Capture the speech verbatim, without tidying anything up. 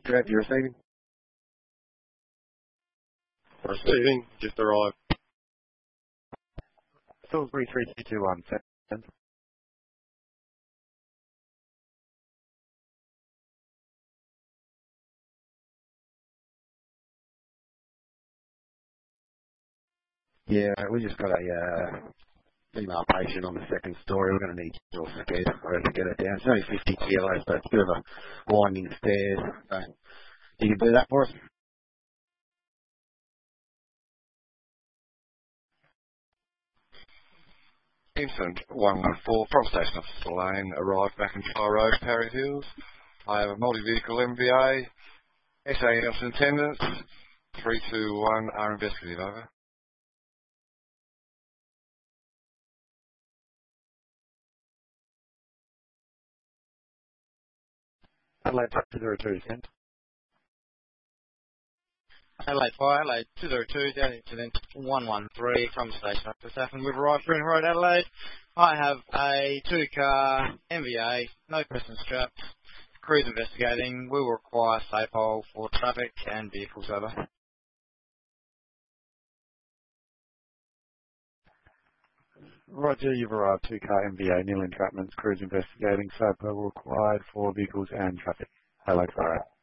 Trev, you receiving? Receiving, just arrived. Salisbury three two two one, send. Yeah, we just got a uh, female patient on the second story. We're going to need your sked to get it down. It's only fifty kilos, but it's a bit of a winding stairs. So you can do that for us? Infant one one four from Station Officer Lane, arrived back in Fire Road, Parry Hills. I have a multi-vehicle M V A, S A Nelson attendants, three two one are investigative, over. Adelaide two zero two, send. Adelaide Fire, Adelaide two zero two, down incident one one three from Station Officer Saffron. We've arrived Green Road, Adelaide. I have a two-car M V A, no person strapped. Crews investigating. We will require safe hole for traffic and vehicles, over. Roger, you've arrived. Two-car M V A, nil entrapments, crews investigating, safe hole required for vehicles and traffic. Adelaide Fire.